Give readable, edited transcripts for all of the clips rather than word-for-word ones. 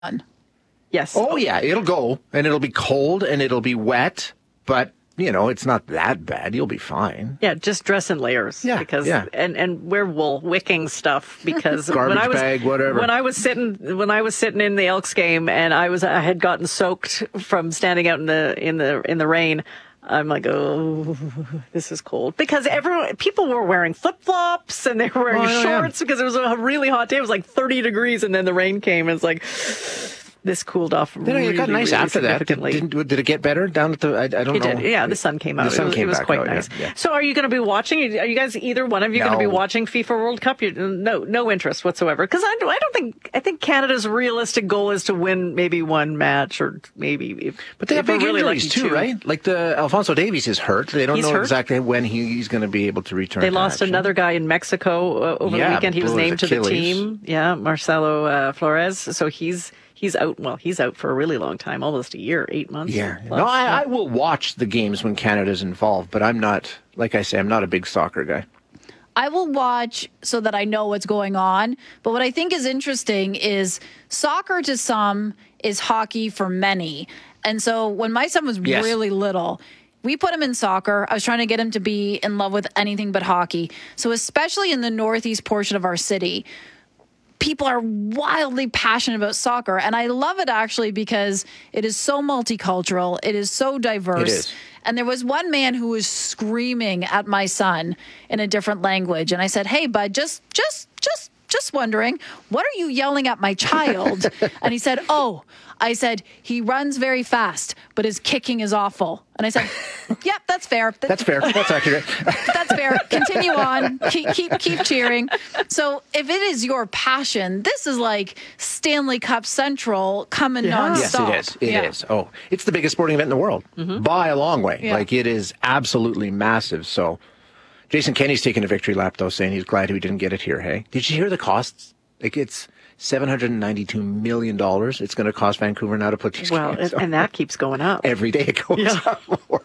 Yes. Oh, yeah, it'll go, and it'll be cold, and it'll be wet, but, it's not that bad. You'll be fine. Yeah, just dress in layers. Yeah, because yeah. And wear wool, wicking stuff, because Garbage bag, whatever. When I was sitting in the Elks game, and I had gotten soaked from standing out in the rain. I'm like, oh, this is cold, because people were wearing flip-flops and they were wearing shorts because it was a really hot day. It was like 30 degrees, and then the rain came, and it's like, this cooled off really, it got nice really after that. Did it get better down at the? I don't know. It did. Yeah, the sun came out. It was quite nice. Yeah. So, are you going to be watching? Are you guys, either one of you, going to be watching FIFA World Cup? No interest whatsoever. Because I think Canada's realistic goal is to win maybe one match, or maybe. But they have big injuries too, right? Like Alphonso Davies is hurt. They don't know exactly when he's going to be able to return. They lost another guy in Mexico over the weekend. He was named to the team. Yeah, Marcelo Flores. So he's out. Well, he's out for a really long time, almost a year, 8 months. Yeah. No, I will watch the games when Canada's involved, but I'm not, like I say, I'm not a big soccer guy. I will watch so that I know what's going on. But what I think is interesting is soccer to some is hockey for many. And so when my son was really little, we put him in soccer. I was trying to get him to be in love with anything but hockey. So especially in the northeast portion of our city, people are wildly passionate about soccer. And I love it, actually, because it is so multicultural. It is so diverse. It is. And there was one man who was screaming at my son in a different language. And I said, hey, bud, just wondering, what are you yelling at my child? And he said, I said, he runs very fast, but his kicking is awful. And I said, yep, that's fair. That's fair. That's accurate. That's fair. Continue on. Keep cheering. So if it is your passion, this is like Stanley Cup Central coming nonstop. Yes, it is. It is. Oh, it's the biggest sporting event in the world by a long way. Yeah. Like, it is absolutely massive. So Jason Kenney's taking a victory lap, though, saying he's glad we didn't get it here. Hey, did you hear the costs? Like, it's $792 million it's going to cost Vancouver now to put these games on. And that keeps going up. Every day it goes up more.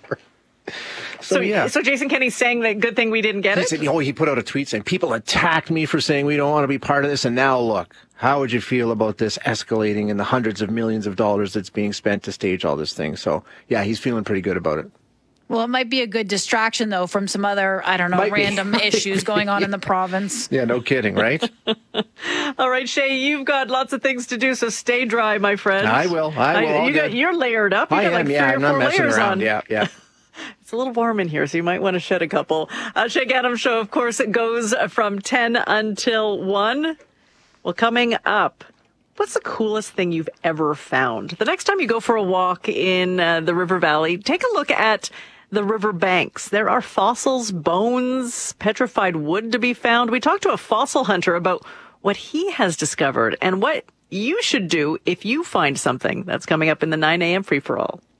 So Jason Kenney's saying that good thing we didn't get it? He put out a tweet saying, people attacked me for saying we don't want to be part of this, and now look, how would you feel about this escalating in the hundreds of millions of dollars that's being spent to stage all this thing? So, yeah, he's feeling pretty good about it. Well, it might be a good distraction, though, from some other, random issues going on in the province. Yeah, no kidding, right? All right, Shay, you've got lots of things to do, so stay dry, my friend. I will. You're layered up. You got like 3 or 4 layers on. Yeah. It's a little warm in here, so you might want to shed a couple. Shay Adams Show, of course, it goes from 10 until 1. Well, coming up, what's the coolest thing you've ever found? The next time you go for a walk in the River Valley, take a look at the river banks. There are fossils, bones, petrified wood to be found. We talked to a fossil hunter about what he has discovered and what you should do if you find something. That's coming up in the 9 a.m. Free-for-All.